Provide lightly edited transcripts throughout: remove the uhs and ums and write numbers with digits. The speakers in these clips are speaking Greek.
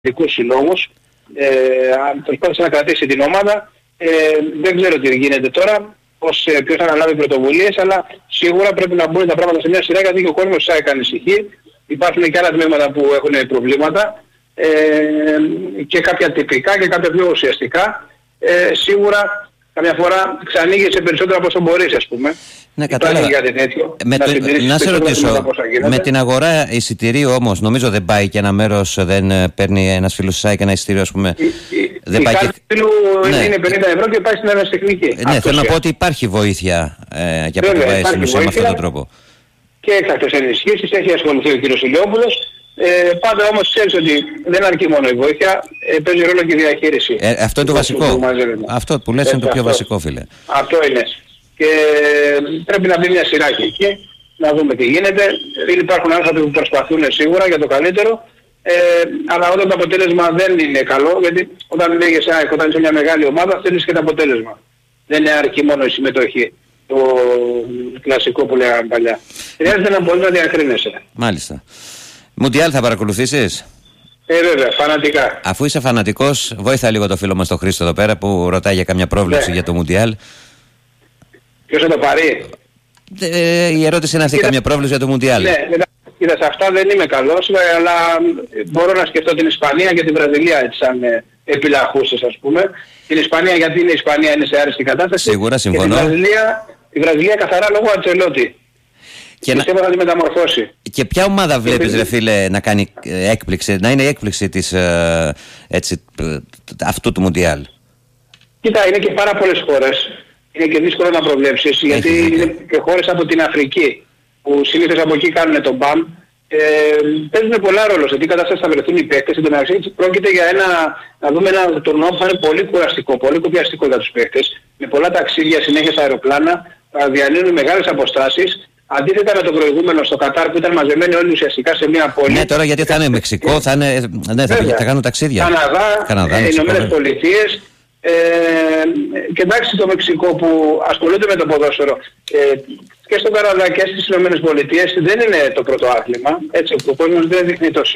δικούς συλλόγους, προσπάθησε να κρατήσει την ομάδα. Δεν ξέρω τι γίνεται τώρα, ποιος θα αναλάβει πρωτοβουλίες, αλλά σίγουρα πρέπει να μπουν τα πράγματα σε μια σειρά, γιατί και ο κόσμος της ΑΕΚ ανησυχεί. Υπάρχουν και άλλα τμήματα που έχουν προβλήματα, και κάποια τυπικά και κάποια πιο ουσιαστικά. Σίγουρα καμιά φορά ξανοίγεσαι περισσότερο από όσο μπορείς, ας πούμε. Ναι, κατάλαβα. Να σε ρωτήσω, με την αγορά εισιτηρίου όμως, νομίζω δεν πάει και ένα μέρος, δεν παίρνει ένας φίλος της ΑΕΚ ένα εισιτήριο, ας πούμε. Δεν πάει και... είναι 50 ευρώ και πάει στην αεραστεχνική. Ναι, θέλω να πω ότι υπάρχει βοήθεια για πρωτοβουλίες με αυτόν τον τρόπο. Και έκτακτες ενισχύσεις, έχει ασχοληθεί ο κ. Ηλιόπουλος. Πάντα όμως ξέρεις ότι δεν αρκεί μόνο η βοήθεια, παίζει ρόλο και η διαχείριση. Αυτό είναι το βασικό. Αυτό που λες είναι το πιο βασικό, φίλε. Αυτό είναι. Και πρέπει να μπει μια σειρά και εκεί, να δούμε τι γίνεται. Υπάρχουν άνθρωποι που προσπαθούν σίγουρα για το καλύτερο, αλλά όταν το αποτέλεσμα δεν είναι καλό, γιατί όταν λέγεις όταν είσαι μια μεγάλη ομάδα θέλεις και το αποτέλεσμα. Δεν είναι αρκεί μόνο η συμμετοχή. Το κλασικό που λέγαμε παλιά. Χρειάζεται να μπορείς να διακρίνεσαι. Μάλιστα. Μουντιάλ θα παρακολουθήσεις? Βέβαια, φανατικά. Αφού είσαι φανατικός, βοήθα λίγο το φίλο μας τον Χρήστο εδώ πέρα που ρωτάει για καμιά πρόβλεψη για το Μουντιάλ. Ποιος θα το πάρει? Η ερώτηση είναι αυτή, καμιά πρόβλεψη για το Μουντιάλ. Ναι, κοίτα, σε αυτά δεν είμαι καλός, αλλά μπορώ να σκεφτώ την Ισπανία και την Βραζιλία έτσι σαν επιλαχούσες, ας πούμε. Την Ισπανία, γιατί η Ισπανία είναι σε άριστη κατάσταση. Σίγουρα, συμφωνώ. Και τη Βραζιλία καθαρά λόγω Αντσελότη. Και πιστεύω θα τη μεταμορφώσει. Και ποια ομάδα βλέπεις, ρε φίλε, να κάνει έκπληξη, να είναι η έκπληξη της, αυτού του Μουντιάλ? Κοίτα, είναι και πάρα πολλές χώρες. Είναι και δύσκολο να προβλέψεις, γιατί είναι και χώρες από την Αφρική, που συνήθως από εκεί κάνουν τον μπαμ. Παίζουν πολλά ρόλο σε τι κατάσταση θα βρεθούν οι παίκτες. Εν τω μεταξύ πρόκειται για να δούμε ένα τουρνουά που θα είναι πολύ κουραστικό, πολύ κοπιαστικό για τους παίκτες. Με πολλά ταξίδια συνέχεια στα αεροπλάνα, θα διανύουν μεγάλες αποστάσεις. Αντίθετα με το προηγούμενο στο Κατάρ που ήταν μαζεμένοι όλοι ουσιαστικά σε μια πόλη. Ναι, τώρα γιατί θα είναι Μεξικό, θα κάνουν ταξίδια. Καναδά, Ηνωμένες Πολιτείες. Και εντάξει, το Μεξικό που ασχολούνται με το ποδόσφαιρο και στον Καναδά και στις Ηνωμένες Πολιτείες δεν είναι το πρώτο άθλημα. Έτσι, ο κόσμος δεν δείχνει τόσο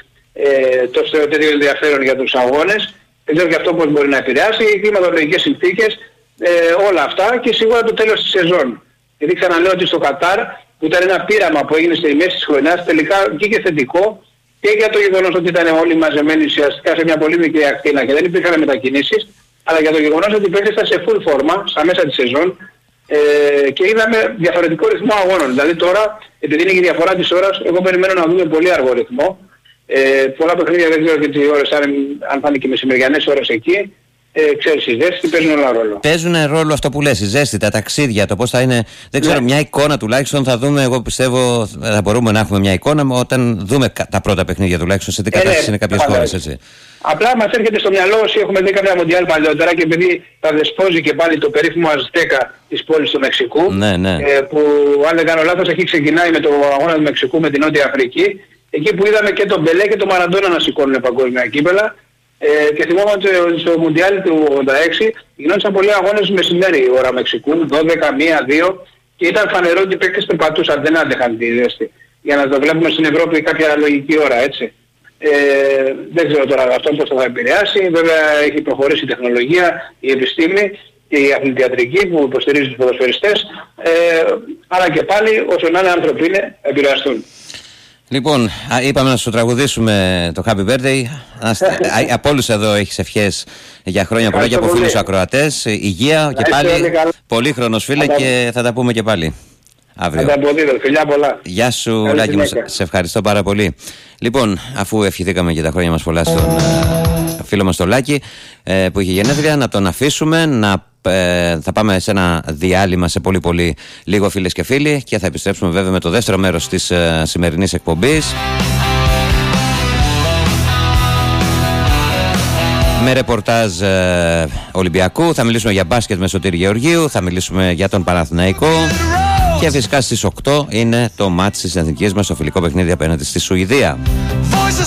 τέτοιο ενδιαφέρον για τους αγώνες. Δεν ξέρω και αυτό πώς μπορεί να επηρεάσει, οι κλιματολογικές συνθήκες, όλα αυτά και σίγουρα το τέλος της σεζόν. Γιατί ξαναλέω ότι στο Κατάρ, που ήταν ένα πείραμα που έγινε στη μέση της χρονιάς, τελικά βγήκε θετικό και για το γεγονός ότι ήταν όλοι μαζεμένοι ουσιαστικά σε μια πολύ μικρή ακτίνα και δεν υπήρχαν μετακινήσεις, αλλά για το γεγονός ότι οι παίκτες ήταν σε full φόρμα στα μέσα της σεζόν και είδαμε διαφορετικό ρυθμό αγώνων. Δηλαδή τώρα, επειδή είναι και η διαφορά της ώρας, εγώ περιμένω να δούμε πολύ αργό ρυθμό. Πολλά παιχνίδια δεν ξέρω και τι ώρες, αν θα είναι και μεσημεριανές ώρες εκεί. Ξέρεις, η ζέστη παίζουν όλα ρόλο. Παίζουν ρόλο αυτό που λες, η ζέστη, τα ταξίδια, το πώς θα είναι. Δεν ξέρω, μια εικόνα τουλάχιστον θα δούμε. Εγώ πιστεύω θα μπορούμε να έχουμε μια εικόνα όταν δούμε τα πρώτα παιχνίδια τουλάχιστον σε τι κατάσταση είναι κάποιες χώρες, έτσι. Απλά μας έρχεται στο μυαλό όσοι έχουμε δει κάποια Μουντιάλ παλιότερα και επειδή τα δεσπόζει και πάλι το περίφημο Αζτέκα της πόλης του Μεξικού, που αν δεν κάνω λάθος εκεί ξεκινάει με το αγώνα του Μεξικού με την Νότια Αφρική, εκεί που είδαμε και τον Μπελέ και τον Μαραντόνα να σηκώνουν παγκόσμια κύπελα. Και θυμόμαι ότι στο Μουντιάλ του 86 γινόντουσαν πολλοί αγώνες μεσημέρι ώρα Μεξικού, 12, 1, 2 και ήταν φανερό ότι οι παίκτες περπατούσαν, δεν άντεχαν τη ζέστη. Για να το βλέπουμε στην Ευρώπη κάποια λογική ώρα, έτσι. Δεν ξέρω τώρα αυτό πώς θα επηρεάσει. Βέβαια έχει προχωρήσει η τεχνολογία, η επιστήμη και η αθλητιατρική που υποστηρίζει τους ποδοσφαιριστές. Αλλά και πάλι όσο να είναι άνθρωποι είναι, επηρεαστούν. Λοιπόν, είπαμε να σου τραγουδήσουμε το Happy Birthday. Από όλους εδώ έχεις ευχές για χρόνια πολλά και από φίλους ακροατές. Υγεία και πάλι. Πολύχρονος φίλε και θα τα πούμε και πάλι αύριο. Θα τα αποδίδω. Φιλιά πολλά. Γεια σου Λάκη μου, σε ευχαριστώ πάρα πολύ. Λοιπόν, αφού ευχηθήκαμε και τα χρόνια μας πολλά στον φίλο μας τον Λάκη που είχε γενέθλια, να τον αφήσουμε θα πάμε σε ένα διάλειμμα σε πολύ λίγο, φίλες και φίλοι, και θα επιστρέψουμε βέβαια με το δεύτερο μέρος της σημερινής εκπομπής με ρεπορτάζ Ολυμπιακού. Θα μιλήσουμε για μπάσκετ με Σωτήρη Γεωργίου, θα μιλήσουμε για τον Παναθηναϊκό και φυσικά στις 8 είναι το μάτς της εθνικής μας στο φιλικό παιχνίδι απέναντι στη Σουηδία.